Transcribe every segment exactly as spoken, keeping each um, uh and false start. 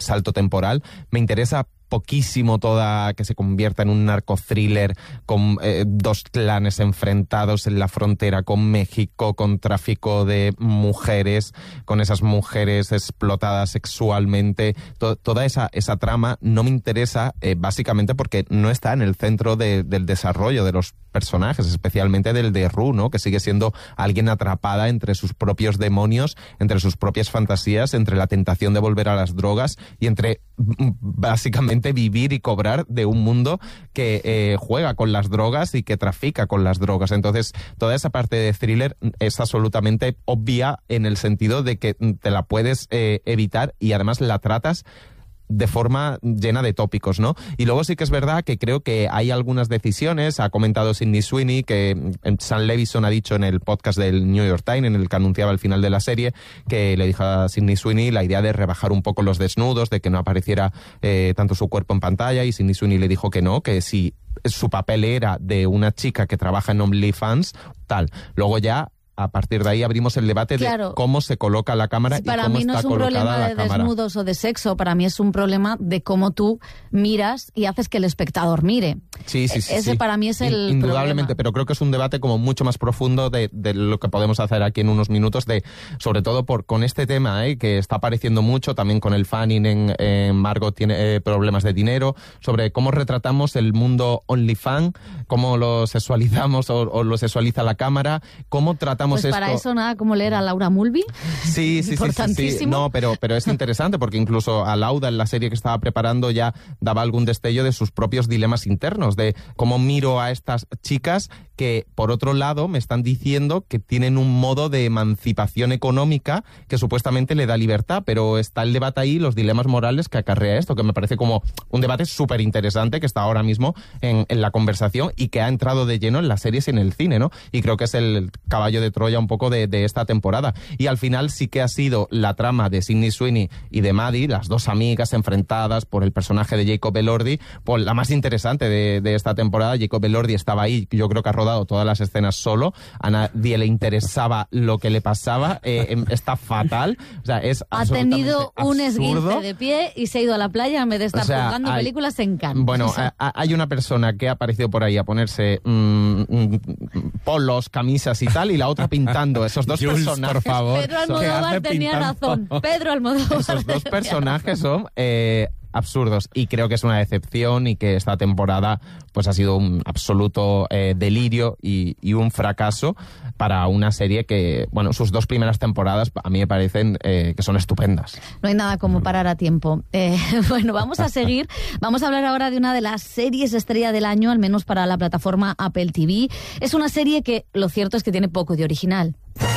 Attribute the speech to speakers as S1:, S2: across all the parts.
S1: salto temporal. Me interesa poquísimo toda que se convierta en un narcothriller con eh, dos clanes enfrentados en la frontera con México, con tráfico de mujeres, con esas mujeres explotadas sexualmente. To- toda esa, esa trama no me interesa eh, básicamente porque no está en el centro de, del desarrollo de los personajes, especialmente del de Rue, ¿no? Que sigue siendo alguien atrapada entre sus propios demonios, entre sus propias fantasías, entre la tentación de volver a las drogas y entre básicamente vivir y cobrar de un mundo que eh, juega con las drogas y que trafica con las drogas. Entonces, toda esa parte de thriller es absolutamente obvia en el sentido de que te la puedes eh, evitar y además la tratas de forma llena de tópicos, ¿no? Y luego sí que es verdad que creo que hay algunas decisiones, ha comentado Sydney Sweeney, que Sam Levinson ha dicho en el podcast del New York Times, en el que anunciaba el final de la serie, que le dijo a Sydney Sweeney la idea de rebajar un poco los desnudos, de que no apareciera eh, tanto su cuerpo en pantalla, y Sydney Sweeney le dijo que no, que si su papel era de una chica que trabaja en OnlyFans, tal. Luego ya a partir de ahí abrimos el debate
S2: claro.
S1: de cómo se coloca la cámara
S2: Sí,
S1: y cómo
S2: para mí no
S1: está
S2: es un
S1: colocada
S2: problema
S1: la
S2: de
S1: cámara.
S2: desnudos o de sexo, para mí es un problema de cómo tú miras y haces que el espectador mire.
S1: Sí, sí, sí.
S2: Ese
S1: sí.
S2: para mí es el
S1: Indudablemente,
S2: problema.
S1: pero creo que es un debate como mucho más profundo de, de lo que podemos hacer aquí en unos minutos, de sobre todo por con este tema eh, que está apareciendo mucho, también con el fanning en, en Margot tiene eh, problemas de dinero, sobre cómo retratamos el mundo OnlyFans, cómo lo sexualizamos o, o lo sexualiza la cámara, cómo tratamos
S2: Pues
S1: esto...
S2: para eso nada como leer a Laura Mulvey.
S1: Sí, sí, sí, sí, sí. No, pero, pero es interesante porque incluso a Lauda en la serie que estaba preparando ya daba algún destello de sus propios dilemas internos, de cómo miro a estas chicas que, por otro lado, me están diciendo que tienen un modo de emancipación económica que supuestamente le da libertad, pero está el debate ahí, los dilemas morales que acarrea esto, que me parece como un debate súper interesante que está ahora mismo en, en la conversación y que ha entrado de lleno en las series y en el cine, ¿no? Y creo que es el caballo de Troya un poco de, de esta temporada. Y al final sí que ha sido la trama de Sydney Sweeney y de Maddie, las dos amigas enfrentadas por el personaje de Jacob Elordi, pues la más interesante de, de esta temporada. Jacob Elordi estaba ahí, yo creo que ha rodado todas las escenas solo, a nadie le interesaba lo que le pasaba, eh, está fatal, o sea, es
S2: Ha tenido un
S1: absurdo.
S2: esguince de pie y se ha ido a la playa en vez de estar
S1: O sea,
S2: jugando
S1: hay,
S2: películas en Cannes.
S1: Bueno,
S2: O sea,
S1: a, hay una persona que ha aparecido por ahí a ponerse mmm, mmm, polos, camisas y tal, y la otra pintando. Esos dos
S3: Jules,
S1: personajes...
S3: por favor.
S2: Pedro Almodóvar tenía razón. Pedro Almodóvar.
S1: Esos dos personajes son eh, absurdos y creo que es una decepción y que esta temporada pues ha sido un absoluto eh, delirio y, y un fracaso para una serie que, bueno, sus dos primeras temporadas a mí me parecen eh, que son estupendas.
S2: No hay nada como parar a tiempo. Eh, bueno, vamos a seguir. Vamos a hablar ahora de una de las series estrella del año, al menos para la plataforma Apple T V. Es una serie que lo cierto es que tiene poco de original.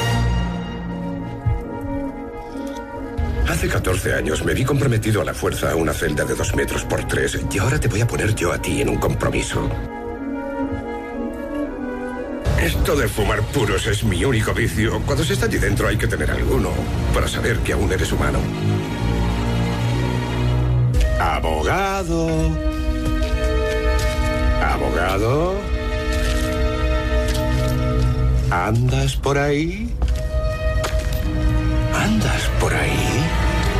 S4: Hace catorce años me vi comprometido a la fuerza a una celda de dos metros por tres y ahora te voy a poner yo a ti en un compromiso. Esto de fumar puros es mi único vicio. Cuando se está allí dentro hay que tener alguno para saber que aún eres humano. Abogado. Abogado. ¿Andas por ahí? ¿Andas por ahí?